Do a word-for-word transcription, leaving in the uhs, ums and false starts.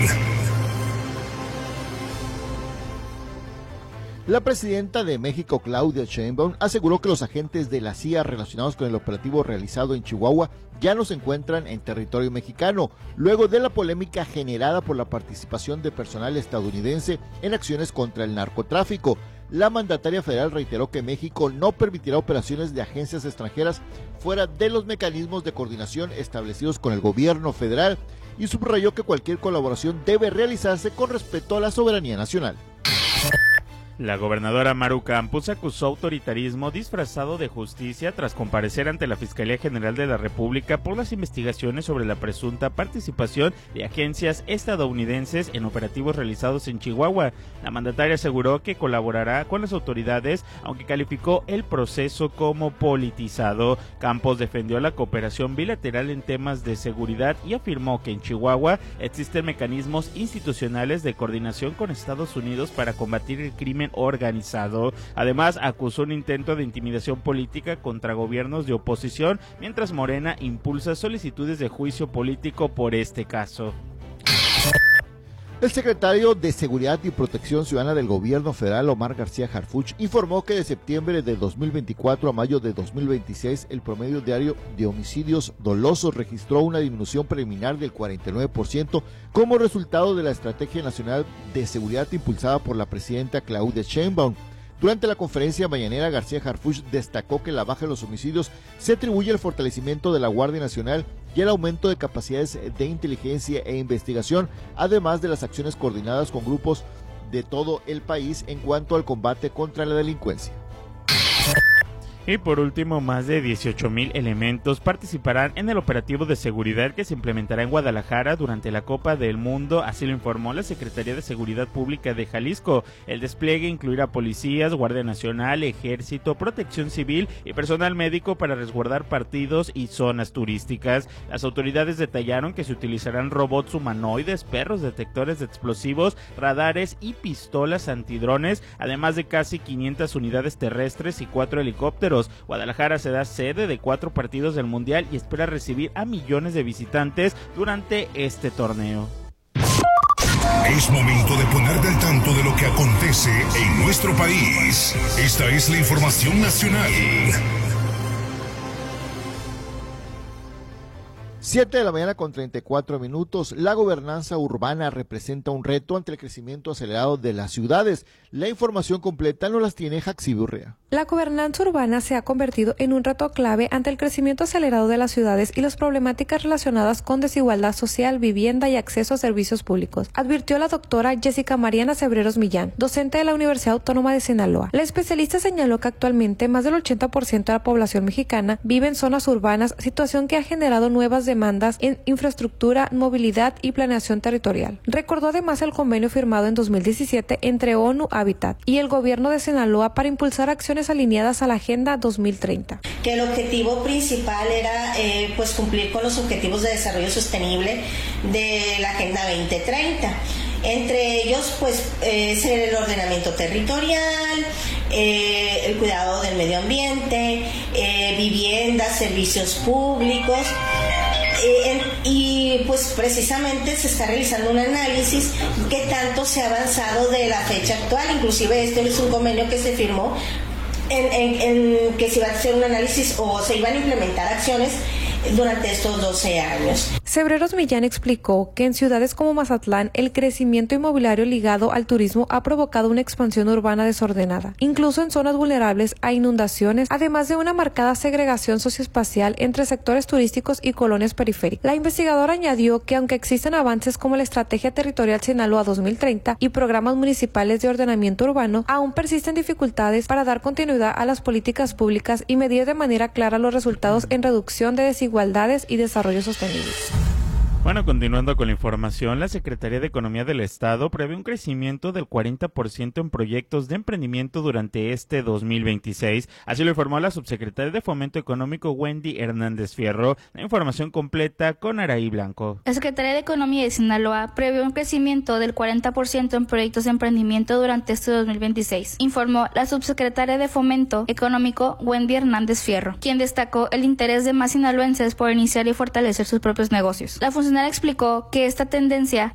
La presidenta de México, Claudia Sheinbaum, aseguró que los agentes de la C I A relacionados con el operativo realizado en Chihuahua ya no se encuentran en territorio mexicano, luego de la polémica generada por la participación de personal estadounidense en acciones contra el narcotráfico. La mandataria federal reiteró que México no permitirá operaciones de agencias extranjeras fuera de los mecanismos de coordinación establecidos con el gobierno federal y subrayó que cualquier colaboración debe realizarse con respeto a la soberanía nacional. La gobernadora Maru Campos acusó autoritarismo disfrazado de justicia tras comparecer ante la Fiscalía General de la República por las investigaciones sobre la presunta participación de agencias estadounidenses en operativos realizados en Chihuahua. La mandataria aseguró que colaborará con las autoridades, aunque calificó el proceso como politizado. Campos defendió la cooperación bilateral en temas de seguridad y afirmó que en Chihuahua existen mecanismos institucionales de coordinación con Estados Unidos para combatir el crimen organizado. Además, acusó un intento de intimidación política contra gobiernos de oposición, mientras Morena impulsa solicitudes de juicio político por este caso. El secretario de Seguridad y Protección Ciudadana del Gobierno Federal, Omar García Harfuch, informó que de septiembre de dos mil veinticuatro a mayo de dos mil veintiséis, el promedio diario de homicidios dolosos registró una disminución preliminar del cuarenta y nueve por ciento como resultado de la Estrategia Nacional de Seguridad impulsada por la presidenta Claudia Sheinbaum. Durante la conferencia mañanera, García Harfuch destacó que la baja de los homicidios se atribuye al fortalecimiento de la Guardia Nacional y el aumento de capacidades de inteligencia e investigación, además de las acciones coordinadas con grupos de todo el país en cuanto al combate contra la delincuencia. Y por último, más de dieciocho mil elementos participarán en el operativo de seguridad que se implementará en Guadalajara durante la Copa del Mundo, así lo informó la Secretaría de Seguridad Pública de Jalisco. El despliegue incluirá policías, Guardia Nacional, Ejército, Protección Civil y personal médico para resguardar partidos y zonas turísticas. Las autoridades detallaron que se utilizarán robots humanoides, perros detectores de explosivos, radares y pistolas antidrones, además de casi quinientas unidades terrestres y cuatro helicópteros. Guadalajara será sede de cuatro partidos del Mundial y espera recibir a millones de visitantes durante este torneo. Es momento de ponerte al tanto de lo que acontece en nuestro país. Esta es la información nacional. siete de la mañana con treinta y cuatro minutos. La gobernanza urbana representa un reto ante el crecimiento acelerado de las ciudades. La información completa nos las tiene Jaxi Burrea. La gobernanza urbana se ha convertido en un reto clave ante el crecimiento acelerado de las ciudades y las problemáticas relacionadas con desigualdad social, vivienda y acceso a servicios públicos, advirtió la doctora Jessica Mariana Cebreros Millán, docente de la Universidad Autónoma de Sinaloa. La especialista señaló que actualmente más del ochenta por ciento de la población mexicana vive en zonas urbanas, situación que ha generado nuevas demandas en infraestructura, movilidad y planeación territorial. Recordó además el convenio firmado en dos mil diecisiete entre ONU Habitat y el gobierno de Sinaloa para impulsar acciones alineadas a la Agenda dos mil treinta. Que el objetivo principal era eh, pues cumplir con los objetivos de desarrollo sostenible de la Agenda veinte treinta. Entre ellos, pues, eh, ser el ordenamiento territorial, eh, el cuidado del medio ambiente, eh, viviendas, servicios públicos. Eh, y pues precisamente se está realizando un análisis que tanto se ha avanzado de la fecha actual. Inclusive este es un convenio que se firmó en, en, en que se iba a hacer un análisis o se iban a implementar acciones durante estos doce años. Cebreros Millán explicó que en ciudades como Mazatlán el crecimiento inmobiliario ligado al turismo ha provocado una expansión urbana desordenada, incluso en zonas vulnerables a inundaciones, además de una marcada segregación socioespacial entre sectores turísticos y colonias periféricas. La investigadora añadió que aunque existen avances como la Estrategia Territorial Sinaloa dos mil treinta y programas municipales de ordenamiento urbano, aún persisten dificultades para dar continuidad a las políticas públicas y medir de manera clara los resultados en reducción de desigualdades y desarrollo sostenible. Bueno, continuando con la información, la Secretaría de Economía del Estado prevé un crecimiento del cuarenta por ciento en proyectos de emprendimiento durante este dos mil veintiséis. Así lo informó la subsecretaria de Fomento Económico, Wendy Hernández Fierro. La información completa con Araí Blanco. La Secretaría de Economía de Sinaloa prevé un crecimiento del cuarenta por ciento en proyectos de emprendimiento durante este dos mil veintiséis, informó la subsecretaria de Fomento Económico, Wendy Hernández Fierro, quien destacó el interés de más sinaloenses por iniciar y fortalecer sus propios negocios. La funcionaria explicó que esta tendencia